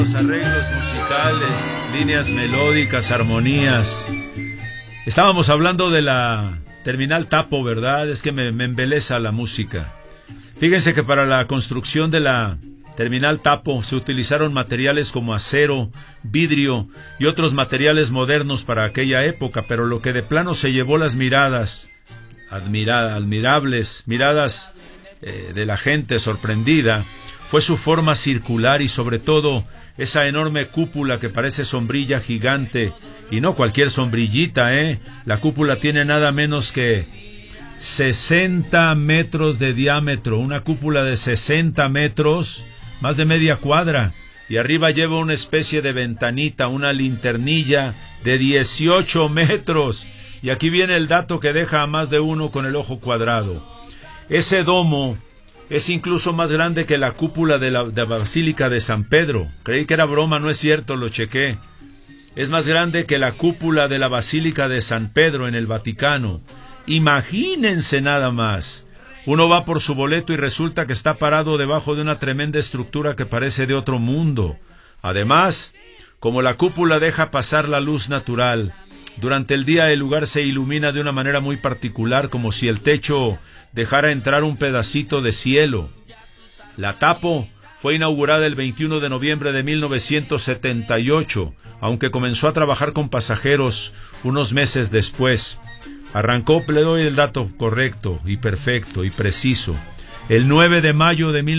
Los arreglos musicales, líneas melódicas, armonías. Estábamos hablando de la Terminal Tapo, ¿verdad? Es que me embeleza la música. Fíjense que para la construcción de la Terminal Tapo se utilizaron materiales como acero, vidrio y otros materiales modernos para aquella época, pero lo que de plano se llevó las miradas, admirables miradas de la gente sorprendida, fue su forma circular y sobre todo esa enorme cúpula que parece sombrilla gigante, y no cualquier sombrillita, La cúpula tiene nada menos que 60 metros de diámetro, una cúpula de 60 metros, más de media cuadra, y arriba lleva una especie de ventanita, una linternilla de 18 metros, y aquí viene el dato que deja a más de uno con el ojo cuadrado. Ese domo es incluso más grande que la cúpula de la Basílica de San Pedro. Creí que era broma, no es cierto, lo chequé. Es más grande que la cúpula de la Basílica de San Pedro en el Vaticano. Imagínense nada más. Uno va por su boleto y resulta que está parado debajo de una tremenda estructura que parece de otro mundo. Además, como la cúpula deja pasar la luz natural, durante el día el lugar se ilumina de una manera muy particular, como si el techo dejara entrar un pedacito de cielo. La Tapo fue inaugurada el 21 de noviembre de 1978, aunque comenzó a trabajar con pasajeros unos meses después. Arrancó, le doy el dato correcto y perfecto y preciso. El 9 de mayo de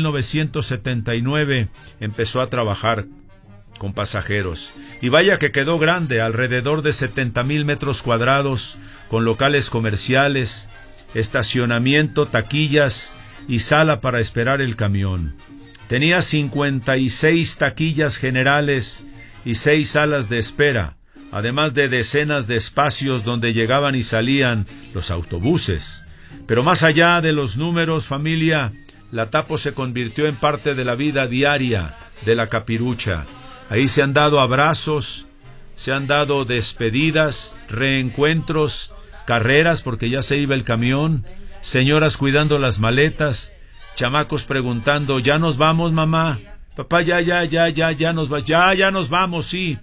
1979 empezó a trabajar con pasajeros. Y vaya que quedó grande, alrededor de 70,000 metros cuadrados, con locales comerciales, estacionamiento, taquillas y sala para esperar el camión. Tenía 56 taquillas generales y 6 salas de espera, además de decenas de espacios donde llegaban y salían los autobuses. Pero más allá de los números, familia, la Tapo se convirtió en parte de la vida diaria de la Capirucha. Ahí se han dado abrazos, se han dado despedidas, reencuentros, carreras porque ya se iba el camión, señoras cuidando las maletas, chamacos preguntando, ¿ya nos vamos, mamá? Papá, ya nos vamos, sí.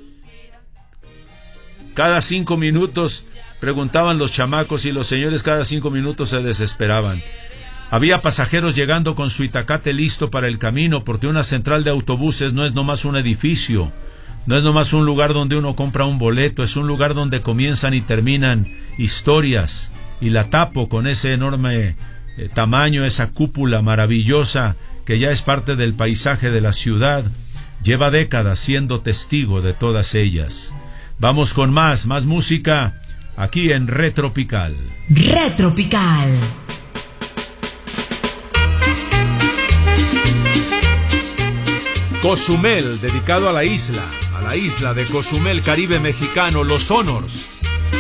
Cada 5 minutos preguntaban los chamacos y los señores cada 5 minutos se desesperaban. Había pasajeros llegando con su itacate listo para el camino, porque una central de autobuses no es nomás un edificio, no es nomás un lugar donde uno compra un boleto, es un lugar donde comienzan y terminan historias. Y la Tapo, con ese enorme tamaño, esa cúpula maravillosa que ya es parte del paisaje de la ciudad, lleva décadas siendo testigo de todas ellas. Vamos con más música aquí en Retropical. Retropical. Cozumel, dedicado a la isla de Cozumel, Caribe mexicano, Los Honors.